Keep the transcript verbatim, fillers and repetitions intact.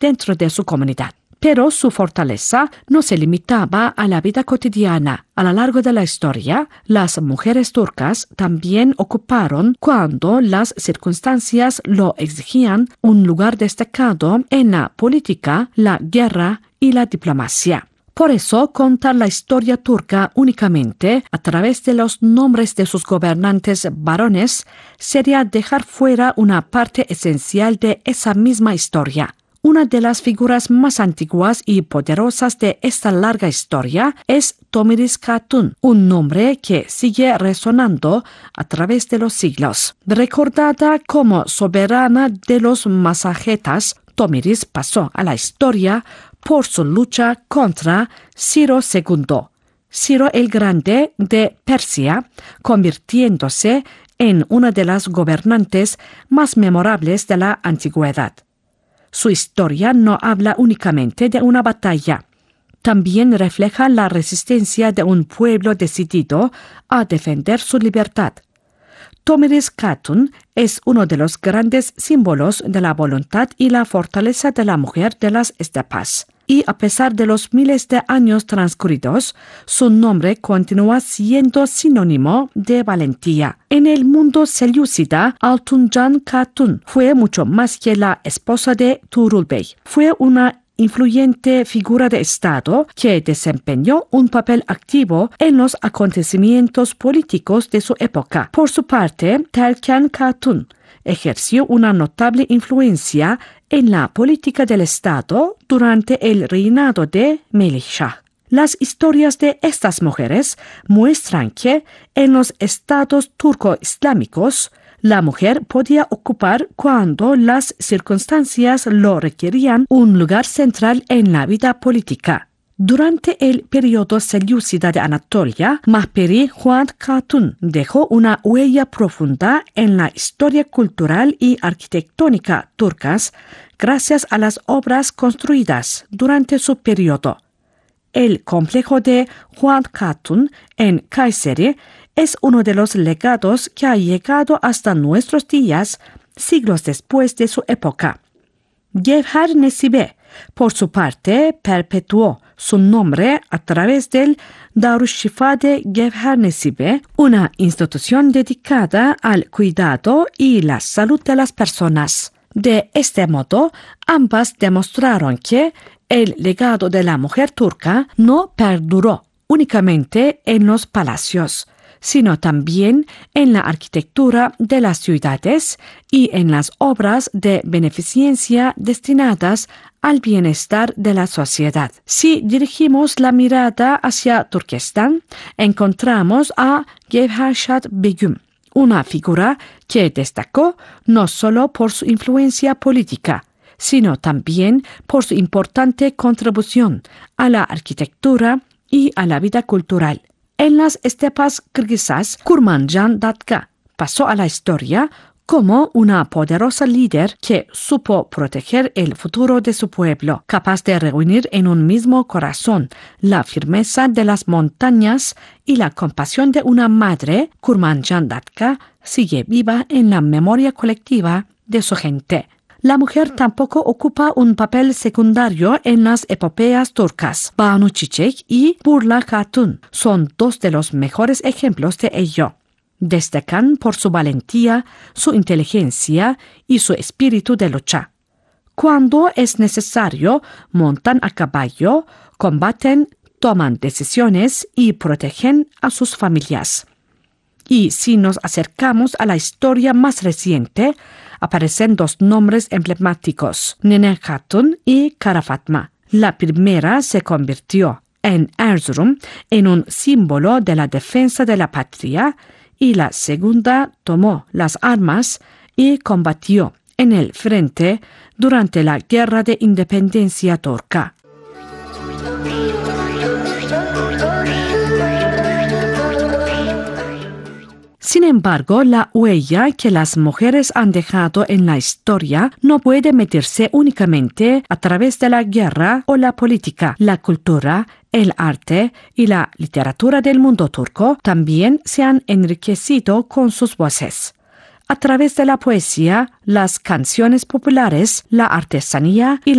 dentro de su comunidad. Pero su fortaleza no se limitaba a la vida cotidiana. A lo largo de la historia, las mujeres turcas también ocuparon, cuando las circunstancias lo exigían, un lugar destacado en la política, la guerra y la diplomacia. Por eso, contar la historia turca únicamente a través de los nombres de sus gobernantes varones sería dejar fuera una parte esencial de esa misma historia. Una de las figuras más antiguas y poderosas de esta larga historia es Tomris Hatun, un nombre que sigue resonando a través de los siglos. Recordada como soberana de los Masagetas, Tomris pasó a la historia por su lucha contra Ciro segundo, Ciro el Grande de Persia, convirtiéndose en una de las gobernantes más memorables de la antigüedad. Su historia no habla únicamente de una batalla. También refleja la resistencia de un pueblo decidido a defender su libertad. Tomris Hatun es uno de los grandes símbolos de la voluntad y la fortaleza de la mujer de las estepas. Y a pesar de los miles de años transcurridos, su nombre continúa siendo sinónimo de valentía. En el mundo selyúcida, Altunjan Hatun fue mucho más que la esposa de Tuğrul Bey. Fue una influyente figura de Estado que desempeñó un papel activo en los acontecimientos políticos de su época. Por su parte, Terkan Hatun ejerció una notable influencia en la política del Estado durante el reinado de Melikshah. Las historias de estas mujeres muestran que en los estados turco-islámicos la mujer podía ocupar, cuando las circunstancias lo requerían, un lugar central en la vida política. Durante el periodo selyúcida de Anatolia, Mahperi Fuad Hatun dejó una huella profunda en la historia cultural y arquitectónica turcas gracias a las obras construidas durante su periodo. El complejo de Fuad Hatun en Kayseri es uno de los legados que ha llegado hasta nuestros días, siglos después de su época. Gevher Nesibe, por su parte, perpetuó su nombre a través del Darüşşifa de Gevher Nesibe, una institución dedicada al cuidado y la salud de las personas. De este modo, ambas demostraron que el legado de la mujer turca no perduró únicamente en los palacios, sino también en la arquitectura de las ciudades y en las obras de beneficencia destinadas al bienestar de la sociedad. Si dirigimos la mirada hacia Turquestán, encontramos a Gevherşad Begüm, una figura que destacó no solo por su influencia política, sino también por su importante contribución a la arquitectura y a la vida cultural. En las estepas kirguisas, Kurmanjan Datka pasó a la historia como una poderosa líder que supo proteger el futuro de su pueblo, capaz de reunir en un mismo corazón la firmeza de las montañas y la compasión de una madre. Kurmanjan Datka sigue viva en la memoria colectiva de su gente. La mujer tampoco ocupa un papel secundario en las epopeas turcas. Banu Çiçek y Burla Hatun son dos de los mejores ejemplos de ello. Destacan por su valentía, su inteligencia y su espíritu de lucha. Cuando es necesario, montan a caballo, combaten, toman decisiones y protegen a sus familias. Y si nos acercamos a la historia más reciente, aparecen dos nombres emblemáticos, Nene Hatun y Kara Fatma. La primera se convirtió en Erzurum en un símbolo de la defensa de la patria, y la segunda tomó las armas y combatió en el frente durante la Guerra de Independencia turca. Sin embargo, la huella que las mujeres han dejado en la historia no puede medirse únicamente a través de la guerra o la política. La cultura, el arte y la literatura del mundo turco también se han enriquecido con sus voces. A través de la poesía, las canciones populares, la artesanía y